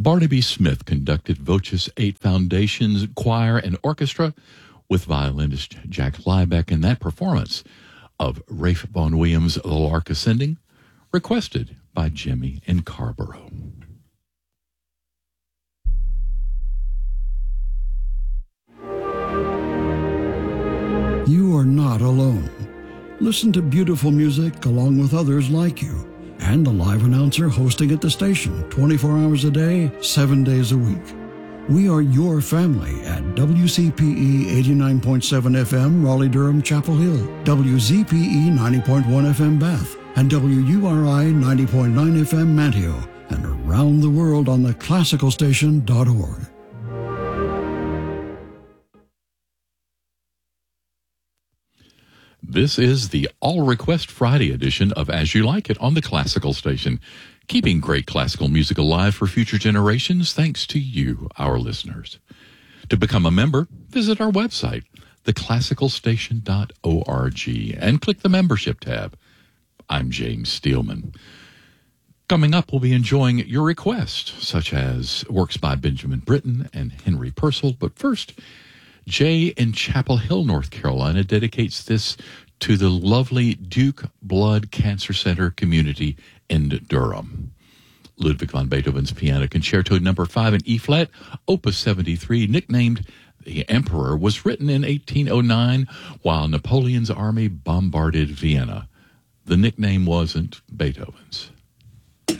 Barnaby Smith conducted Voces 8 Foundation's choir and orchestra with violinist Jack Liebeck in that performance of Ralph Vaughan Williams' The Lark Ascending, requested by Jimmy in Carrboro. You are not alone. Listen to beautiful music along with others like you, and a live announcer hosting at the station 24 hours a day, 7 days a week. We are your family at WCPE 89.7 FM Raleigh-Durham Chapel Hill, WZPE 90.1 FM Bath, and WURI 90.9 FM Manteo, and around the world on the classicalstation.org. This is the All Request Friday edition of As You Like It on the Classical Station, keeping great classical music alive for future generations thanks to you, our listeners. To become a member, visit our website, theclassicalstation.org, and click the membership tab. I'm James Steelman. Coming up, we'll be enjoying your requests, such as works by Benjamin Britten and Henry Purcell. But first, Jay in Chapel Hill, North Carolina, dedicates this to the lovely Duke Blood Cancer Center community in Durham. Ludwig van Beethoven's Piano Concerto No. 5 in E-flat, Opus 73, nicknamed The Emperor, was written in 1809 while Napoleon's army bombarded Vienna. The nickname wasn't Beethoven's.